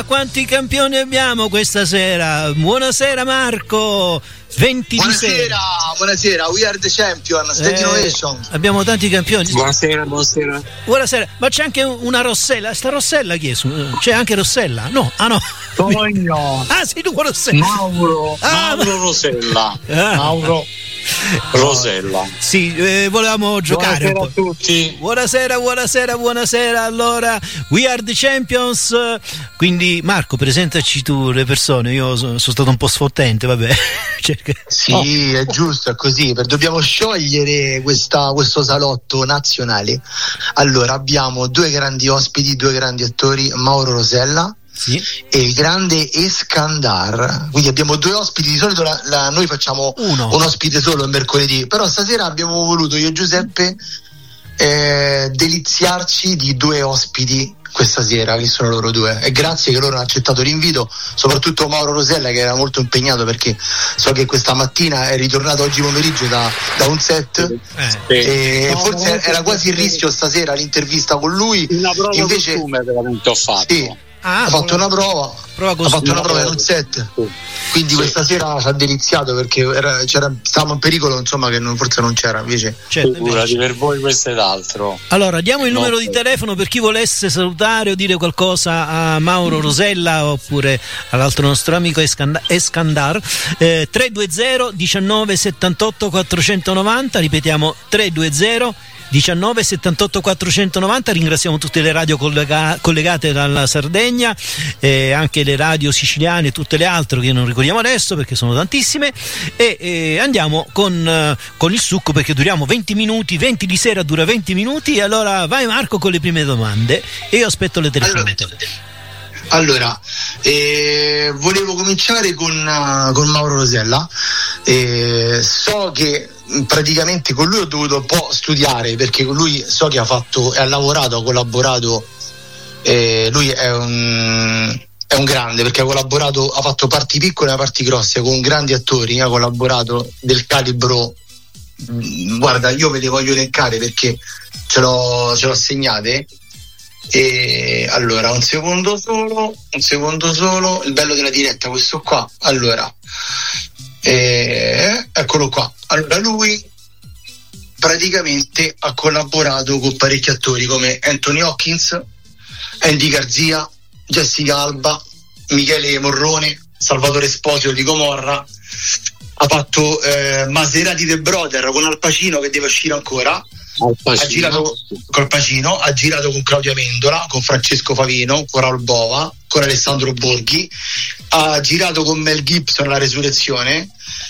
Quanti campioni abbiamo questa sera? Buonasera Marco. 20 buonasera, di sera. Buonasera, we are the champion, State Innovation. Abbiamo tanti campioni. Buonasera. Ma c'è anche una Rossella. Sta Rossella chi è? C'è anche Rossella? No, no. Sogno. Sì, tu Rossella. Mauro Rosella. Mauro Rosella. Sì, volevamo giocare. Buonasera a tutti. Buonasera. Allora, we are the champions. Quindi Marco, presentaci tu le persone. Io sono stato un po' sfottente, vabbè. Sì, è giusto, è così. Dobbiamo sciogliere questo salotto nazionale. Allora, abbiamo due grandi ospiti, due grandi attori, Mauro Rosella. Sì. E il grande Eskandar. Quindi abbiamo due ospiti. Di solito noi facciamo un ospite solo il mercoledì, però stasera abbiamo voluto io e Giuseppe deliziarci di due ospiti questa sera, che sono loro due, e grazie che loro hanno accettato l'invito, soprattutto Mauro Rosella, che era molto impegnato, perché so che questa mattina è ritornato oggi pomeriggio da un set e forse era quasi il rischio stasera l'intervista con lui. Una prova invece costume veramente ho fatto. Sì. Ha fatto una prova in un set, quindi questa sera ci ha deliziato, perché stavamo in pericolo, insomma, che forse non c'era, invece figurati, per voi questo ed altro. Allora diamo il numero di telefono per chi volesse salutare o dire qualcosa a Mauro Rosella oppure all'altro nostro amico Eskandar. 320 19 78 490, ripetiamo 320 19 78 490. Ringraziamo tutte le radio collegate dalla Sardegna, anche le radio siciliane e tutte le altre che non ricordiamo adesso perché sono tantissime, e andiamo con il succo, perché duriamo 20 minuti, 20 di sera dura 20 minuti. E allora vai Marco con le prime domande e io aspetto le telefonate. Allora, volevo cominciare con Mauro Rosella. So che praticamente con lui ho dovuto un po' studiare, perché con lui so che ha lavorato, ha collaborato. Lui è un grande, perché ha fatto parti piccole e parti grosse con grandi attori, ha collaborato del calibro. Guarda, io ve le voglio elencare perché ce l'ho segnate. E allora un secondo solo, il bello della diretta, questo qua. Allora, eccolo qua. Allora, lui praticamente ha collaborato con parecchi attori come Anthony Hopkins, Andy Garzia, Jessica Alba, Michele Morrone, Salvatore Esposito di Gomorra. Ha fatto Maserati The Brother con Al Pacino, che deve uscire ancora. Ha girato col Pacino, ha girato con Claudia Mendola, con Francesco Favino, con Raul Bova, con Alessandro Borghi, ha girato con Mel Gibson La Resurrezione,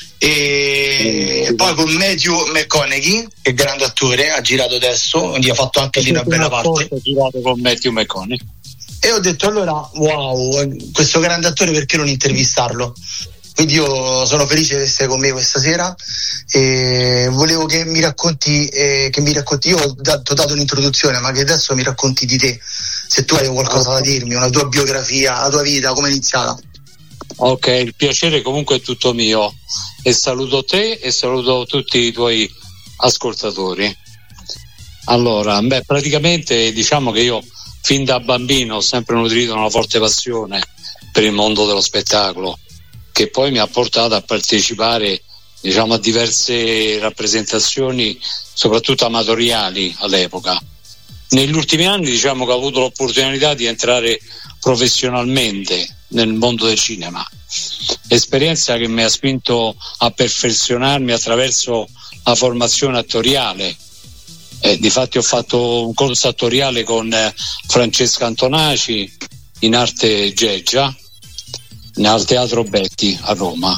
e poi con Matthew McConaughey, che è grande attore, ha girato adesso, quindi ha fatto anche lì una bella parte. Ha girato con Matthew McConaughey. E ho detto, allora, wow, questo grande attore, perché non intervistarlo? Quindi io sono felice di essere con me questa sera e volevo che mi racconti, io ho dato un'introduzione, ma che adesso mi racconti di te, se tu hai qualcosa da dirmi, una tua biografia, la tua vita, come è iniziata. Ok, il piacere comunque è tutto mio, e saluto te e saluto tutti i tuoi ascoltatori. Allora, praticamente diciamo che io fin da bambino ho sempre nutrito una forte passione per il mondo dello spettacolo, che poi mi ha portato a partecipare, diciamo, a diverse rappresentazioni, soprattutto amatoriali all'epoca. Negli ultimi anni, diciamo, che ho avuto l'opportunità di entrare professionalmente nel mondo del cinema, esperienza che mi ha spinto a perfezionarmi attraverso la formazione attoriale. Difatti ho fatto un corso attoriale con Francesca Antonaci in arte Geggia, al Teatro Betti a Roma,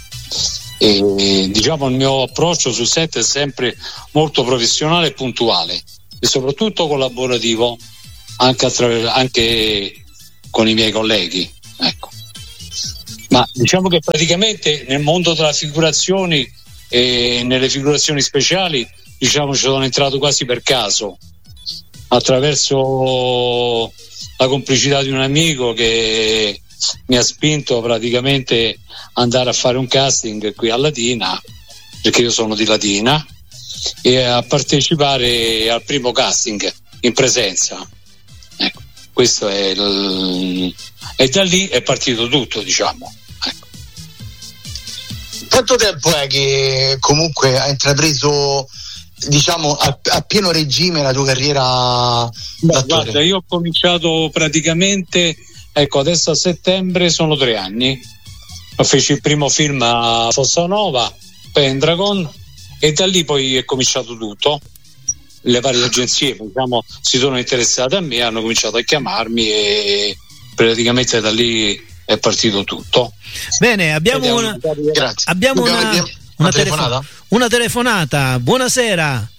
e diciamo il mio approccio sul set è sempre molto professionale e puntuale, e soprattutto collaborativo anche con i miei colleghi, ecco. Ma diciamo che praticamente nel mondo della figurazioni e nelle figurazioni speciali, diciamo, ci sono entrato quasi per caso, attraverso la complicità di un amico che mi ha spinto praticamente ad andare a fare un casting qui a Latina, perché io sono di Latina, e a partecipare al primo casting in presenza. Ecco, questo è E da lì è partito tutto, diciamo. Ecco. Quanto tempo è che comunque ha intrapreso, diciamo, a pieno regime la tua carriera d'attore? Guarda, io ho cominciato praticamente, ecco, adesso a settembre sono 3 anni. Feci il primo film a Fossanova, Pendragon, e da lì poi è cominciato tutto. Le varie agenzie, diciamo, si sono interessate a me, hanno cominciato a chiamarmi e praticamente da lì è partito tutto. Bene, abbiamo una telefonata. Una telefonata. Buonasera.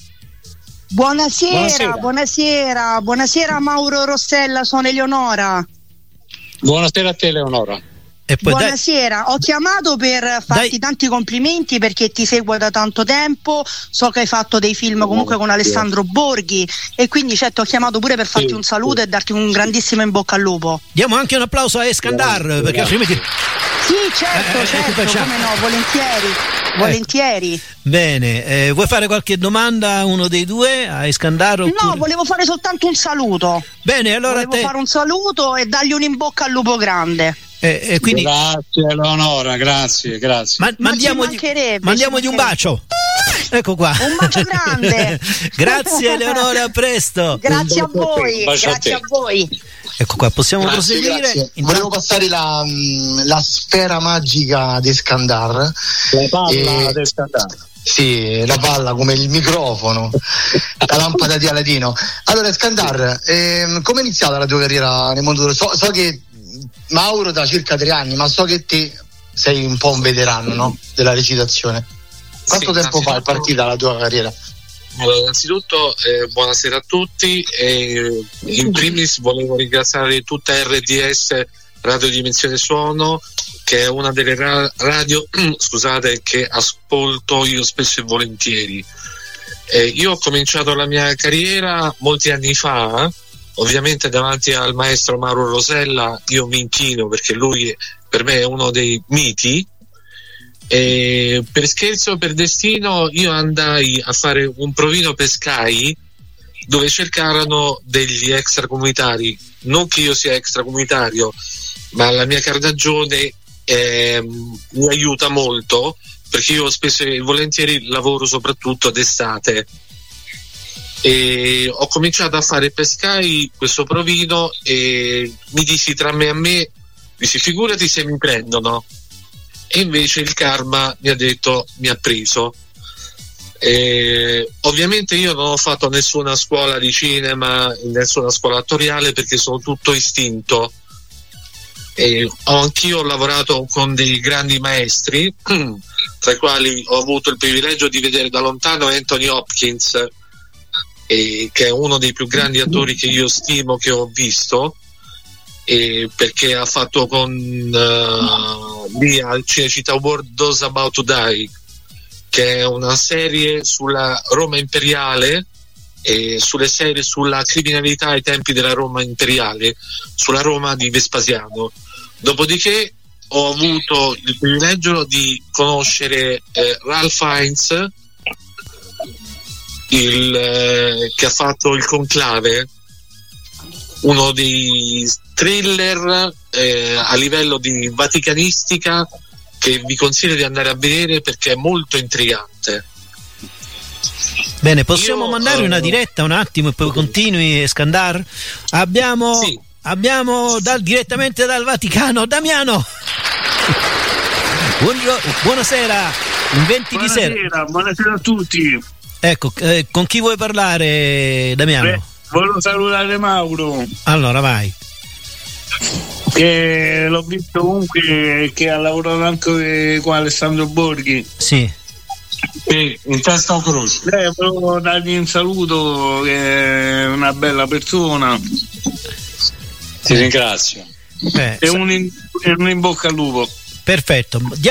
Buonasera Mauro Rossella, sono Eleonora. Buonasera a te, Eleonora. E poi buonasera, ho chiamato per farti tanti complimenti perché ti seguo da tanto tempo, so che hai fatto dei film comunque con Alessandro Borghi e quindi ti ho chiamato pure per farti un saluto e darti un grandissimo in bocca al lupo. Diamo anche un applauso a Eskandar perché altrimenti... Sì, certo, come no, volentieri. Bene, vuoi fare qualche domanda a uno dei due, a Eskandar? Oppure... No, volevo fare soltanto un saluto. Bene, allora volevo fare un saluto e dargli un in bocca al lupo grande. Quindi... Grazie Eleonora, grazie. Mandiamogli un bacio. Ecco qua. Un bacio grande. Grazie Eleonora, a presto. Grazie a voi. Ecco qua, possiamo proseguire. Grazie. Volevo passare la sfera magica di Eskandar. La palla di Eskandar. Sì, la palla come il microfono, la lampada di Aladino. Allora Eskandar, come è iniziata la tua carriera nel mondo so che Mauro da circa 3 anni, ma so che te sei un po' un veterano, no? Della recitazione. Quanto tempo fa è partita la tua carriera? Allora, innanzitutto buonasera a tutti e in primis volevo ringraziare tutta RDS Radio Dimensione Suono, che è una delle radio scusate, che ascolto io spesso e volentieri. Io ho cominciato la mia carriera molti anni fa. Ovviamente davanti al maestro Mauro Rosella io mi inchino perché lui per me è uno dei miti e per scherzo o per destino io andai a fare un provino per Sky dove cercarono degli extracomunitari, non che io sia extracomunitario ma la mia carnagione mi aiuta molto perché io spesso e volentieri lavoro soprattutto d'estate. E ho cominciato a fare per Sky questo provino e mi dissi tra me e me, figurati se mi prendono, e invece il karma mi ha detto, mi ha preso. Ovviamente io non ho fatto nessuna scuola di cinema, nessuna scuola attoriale perché sono tutto istinto e anch'io ho lavorato con dei grandi maestri tra i quali ho avuto il privilegio di vedere da lontano Anthony Hopkins, che è uno dei più grandi attori che io stimo, che ho visto, perché ha fatto con lì al Cinecittà World Those About to Die, che è una serie sulla Roma imperiale e sulle serie sulla criminalità ai tempi della Roma imperiale, sulla Roma di Vespasiano. Dopodiché ho avuto il privilegio di conoscere Ralph Fiennes, che ha fatto Il Conclave, uno dei thriller a livello di vaticanistica che vi consiglio di andare a vedere perché è molto intrigante. Bene, possiamo mandare una diretta un attimo e poi continui, Eskandar? Abbiamo direttamente dal Vaticano Damiano. Buonasera, in 20 di sera. Buonasera a tutti. Ecco, con chi vuoi parlare, Damiano? Volevo salutare Mauro. Allora, vai. Che l'ho visto comunque che ha lavorato anche con Alessandro Borghi. Sì. In testa o croce? Volevo dargli un saluto, che è una bella persona. Ti ringrazio. E un in bocca al lupo. Perfetto.